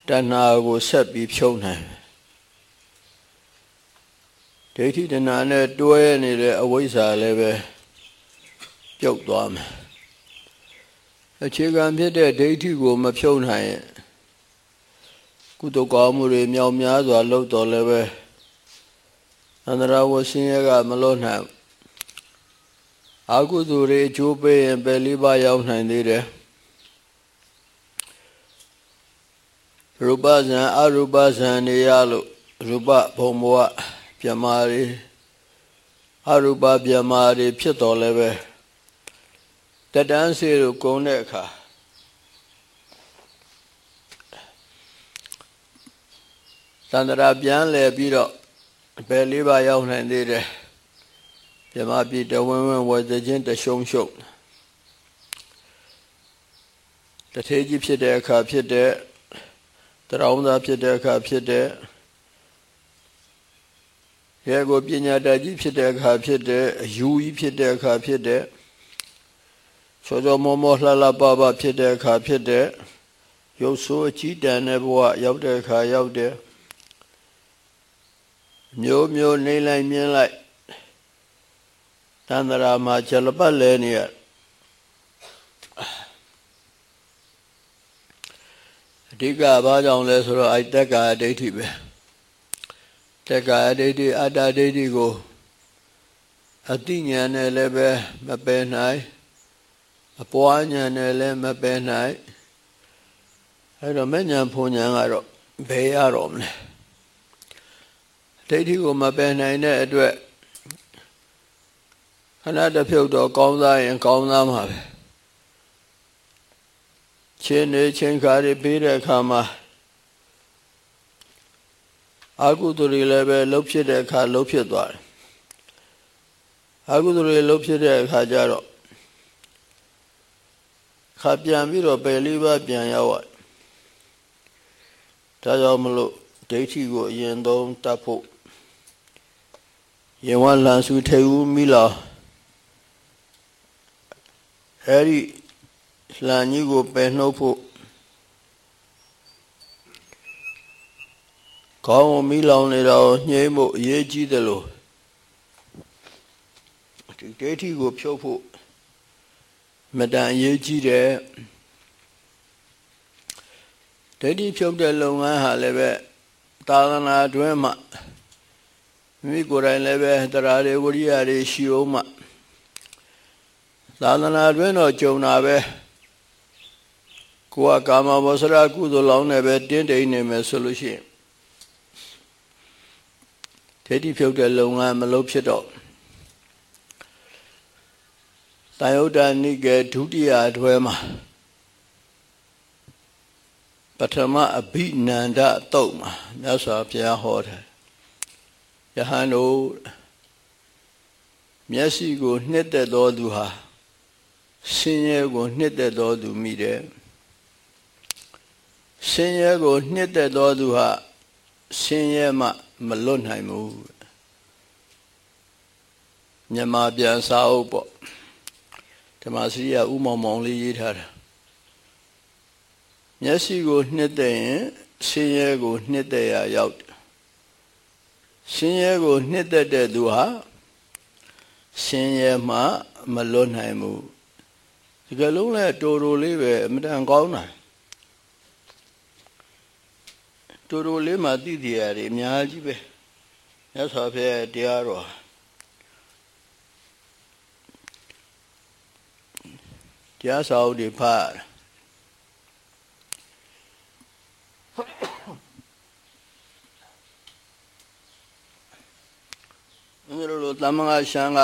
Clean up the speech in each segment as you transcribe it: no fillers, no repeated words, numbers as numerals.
တဏှာကိုဆက်ပြီးဖြုံးနိုင်ဒိဋ္ဌိတဏှာနဲ့တွဲနေတဲ့အဝိဇ္ဇာလည်းပဲပြုတ်သွားမယ်အခြေခံဖြစ်တဲ့ဒိဋ္ဌိကိုမဖြုံးနိုင်ရင်ကုသိုလ်ကောင်းမှုတွေမြောက်များစွာလုပ်တော်လည်းပဲအန္တရာဝဆင်းရဲကမလွတ်နိုင်အကုသိုလ်တွေအကျိုးပေးရင်ပဲလေးပါးရောက်နိုင်သေးတယ်ရူပဇံအရူပဇံနေရလို့ရူပဘုံဘဝပြမာတွေအရူပပြမာတွေဖြစ်တော်လည်းပဲတတန်းစေတို့ကုန်းတဲ့အခါသန္တရာပြန်လဲပြီးတော့ဘယ်လေးပါးရောက်နိုင်သေးတယ်ပြမပြည်တဝင်းဝင်းဝယ်ခြင်းတရှုံရှုံတထေကြီးဖြစ်တဲ့အခါဖြစ်တဲ့တရောင်းသားဖြစ်တဲ့အခါဖြစ်တဲ့ရဲကိုပညာတတ်ကြီးဖြစ်တဲ့အခါဖြစ်တဲ့အယူကြီးဖြစ်တဲ့အခါဖြစ်တဲ့ချောချောမောမောလှလှပပဖြစ်တဲ့အခါဖြစ်တဲ့ရုပ်ဆိုးအကြီးတန်းတဲ့ဘဝရောက်တဲ့အခါရောက်တဲ့မျိုးမျိုးနေလိုက်မြင်လိုက်တန္တရာမှာဇလပတ်လဲနေရအဓိကဘာကြောင့်လဲဆိုတော့တက္ကာဒိဋ္ဌိပဲတက္ကာဒိဋ္ဌိအတ္တဒိဋ္ဌိကိုအတိညာနဲ့လည်းပဲမပယ်နိုင်အပွားညာနဲ့လည်းမပယ်နိုင်အဲ့တော့မဲ့ညာဖုန်ညာကတော့ဘယ်ရတော့မလဲဒိဋ္ဌိကိုမပယ်နိုင်တဲ့အတွက်ခဏတစ်ဖြုတ်တော့ကောင်းစားရင်ကောင်းစားမှာပဲချင်းနေချင်းခါတွေပြီးတဲ့အခါမှာအကုသိုလ်တွေလည်းပဲလှုပ်ဖြစ်တဲ့အခါလှုပ်ဖြစ်သွားတယ်အကုသိုလ်တွေလှုပ်ဖြစ်တဲ့အခါကျတော့ခါပြန်ပြီးတော့ပယ်လေးပါးပြန်ရောက်ဒါကြောင့်မလို့ဒိဋ္ဌိကိုအရင်ဆုံးတတ်ဖို့ယေဝလန်စုထေဦးမိလာအဲ့ဒီလန်ကြီးကိုပယ်နှုတ်ဖို့ကောင်းမိလောင်နေတော့ညှိဖို့အရေးကြီးတယ်လို့ဒီဒိဋ္ဌိကိုဖြုတ်ဖို့မတန်အရေးကြီးတယ်ဒိဋ္ဌိဖြုတ်တဲ့လုပ်ငန်းဟာလည်းပဲသာသနာတွင်မှမိမိကိုယ်တိုင်လည်းပဲတရားတွေဝိရိယတွေရှိအောင်မှသာသနာတွင်တော့ကြုံတာပဲကိုယ်ကကာမဝဆရာကုသိုလ်လောင်းနဲ့ပဲတင်းတိမ်နေမယ်ဆိုလို့ရှိရင်ဒိဋ္ဌိဖြုတ်တဲ့လုပ်ငန်းမလုပ်ဖြစ်တော့တန်ယုတ်တနိကေဒုတိယအတွဲမှာပထမအဘိနန္ဒတုတ်မှာမြတ်စွာဘုရားဟောတယ်ယဟန်တို့မျက်စိကိုနှစ်သက်သောသူဟာဆင်းရဲကိုနှစ်သက်သောသူမိတယ်ဆင်းရဲကိုနှစ်သက်သောသူဟာဆင်းရဲမှမလွတ်နိုင်ဘူးမြန်မာပြန်စာအုပ်ပေါ့ဓမ္မစရိယဥမောင်မောင်လေးရေးထားတာမျက်စိကိုနှစ်သက်ရင်ဆင်းရဲကိုနှစ်သက်ရရောက်တယ်ဆင်းရဲကိုနှစ်သက်တဲ့သူဟာဆင်းရဲမှမလွတ်နိုင်ဘူးဒီကလုံးလဲတိုတိုလေးပဲအမတန်ကောင်းတာတိုတိုလေးမှသိတရားတွေအများကြီးပဲမြတ်စွာဘုရားတရားတော်တရားစာအုပ်တွေဖတ်ငါတို့သမဂရှံက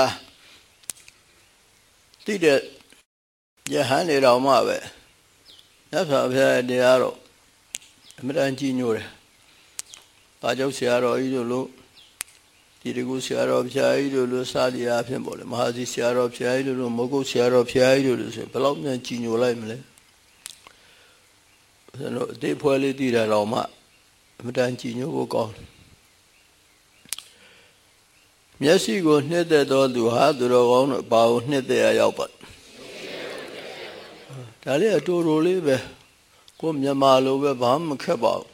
တိတဲ့ယဟန်နေတော်မှပဲမြတ်စွာဘုရားတရားတော်အမှန်တန်ကြီးညိုတယ်။ပါကျောက်ဆရာတော်ကြီးတို့လို့ဒီတကူဆရာတော်ဘုရားကြီးတို့လို့စသည်အားဖြင့်ပေါ့လေမဟာစီဆရာတော်ဘုရားကြီးတို့လို့မဟုတ်ဆရာတော်ဘုရားကြီးတို့လို့ဆိုဘယ်လောက်မြန်ကြီးညိုလိုက်မလဲ။ကျွန်တော်အသေးဖွဲလေးတည်တာတော့မှအမှန်တန်ကြီးညိုဖို့ကောင်းမျက်စိကိုနှစ်သက်သောသူဟာသူတော်ကောင်းတို့ဘာကိုနှစ်သက်ရရောက်ပါဒါလေးအတူတူလေးပဲကိုမြန်မာလိုပဲဘာမှမခက်ပါဘူး